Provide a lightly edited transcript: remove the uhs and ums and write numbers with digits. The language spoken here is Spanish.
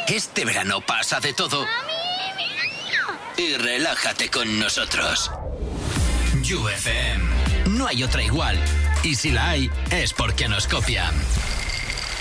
Este verano pasa de todo y relájate con nosotros. You FM. No hay otra igual. Y si la hay, es porque nos copian.